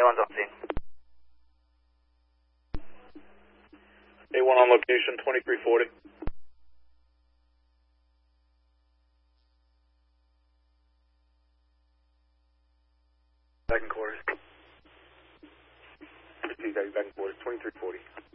A1's on scene. A1 on location, 2340. Back in quarters. Back in quarters, 2340.